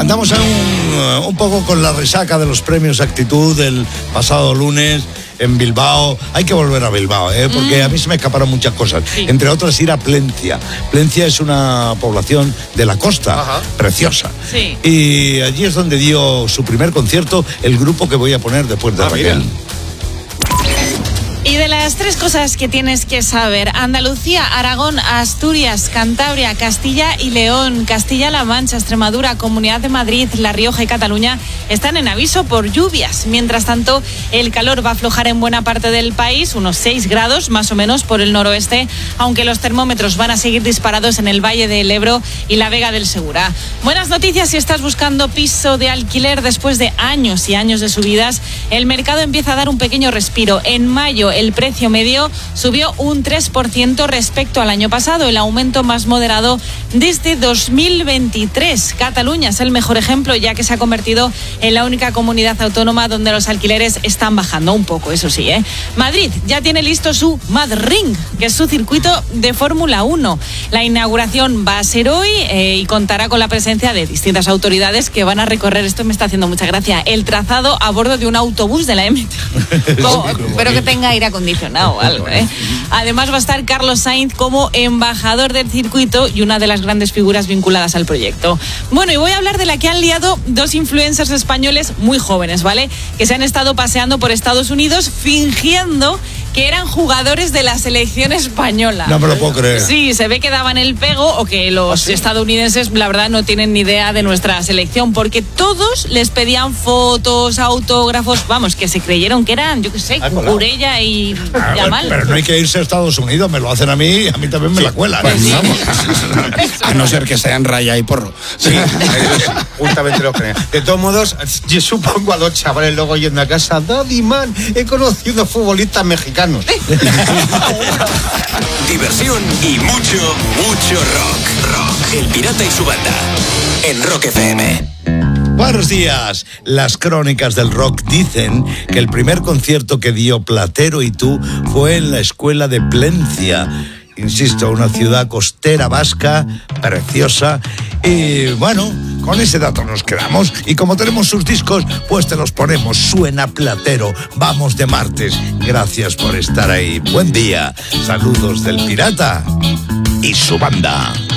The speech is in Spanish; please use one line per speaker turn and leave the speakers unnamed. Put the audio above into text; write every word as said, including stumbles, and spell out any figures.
andamos en un, un poco con la resaca de los premios Actitud del pasado lunes en Bilbao. Hay que volver a Bilbao, ¿eh? Porque mm. a mí se me escaparon muchas cosas. Sí. Entre otras, ir a Plencia. Plencia es una población de la costa, Ajá. preciosa.
Sí.
Y allí es donde dio su primer concierto el grupo que voy a poner después de ah, Raquel. Mira.
Y de las tres cosas que tienes que saber: Andalucía, Aragón, Asturias, Cantabria, Castilla y León, Castilla-La Mancha, Extremadura, Comunidad de Madrid, La Rioja y Cataluña están en aviso por lluvias. Mientras tanto, el calor va a aflojar en buena parte del país, unos seis grados más o menos por el noroeste, aunque los termómetros van a seguir disparados en el Valle del Ebro y la Vega del Segura. Buenas noticias si estás buscando piso de alquiler después de años y años de subidas. El mercado empieza a dar un pequeño respiro. En mayo, el precio medio subió un tres por ciento respecto al año pasado, el aumento más moderado desde dos mil veintitrés. Cataluña es el mejor ejemplo, ya que se ha convertido en la única comunidad autónoma donde los alquileres están bajando un poco, eso sí, ¿eh? Madrid ya tiene listo su Madring, que es su circuito de Fórmula uno. La inauguración va a ser hoy eh, y contará con la presencia de distintas autoridades que van a recorrer, esto me está haciendo mucha gracia, el trazado a bordo de un autobús de la M T. Como, pero que tenga aire acondicionado o algo, ¿eh? Además va a estar Carlos Sainz como embajador del circuito y una de las grandes figuras vinculadas al proyecto. Bueno, y voy a hablar de la que han liado dos influencers españoles muy jóvenes, ¿vale? Que se han estado paseando por Estados Unidos fingiendo que eran jugadores de la selección española.
No me lo puedo creer.
Sí, se ve que daban el pego o que los ¿Ah, sí? estadounidenses, la verdad, no tienen ni idea de nuestra selección, porque todos les pedían fotos, autógrafos, vamos, que se creyeron que eran, yo qué sé, ah, Cucurella y
ah,
Yamal.
Pero no hay que irse a Estados Unidos, me lo hacen a mí y a mí también me sí, la cuelan.
Pues, ¿eh? Vamos. A no ser que sean Raya y Porro.
Sí, justamente lo creo. De todos modos, yo supongo a los chavales luego yendo a casa, Daddy man, he conocido futbolistas mexicanos.
Diversión y mucho, mucho rock. Rock. El Pirata y su banda. En Rock F M.
Buenos días. Las crónicas del rock dicen que el primer concierto que dio Platero y tú fue en la escuela de Plencia. Insisto, una ciudad costera vasca, preciosa. Y bueno, con ese dato nos quedamos. Y como tenemos sus discos, pues te los ponemos. Suena Platero. Vamos de martes. Gracias por estar ahí. Buen día. Saludos del Pirata y su banda.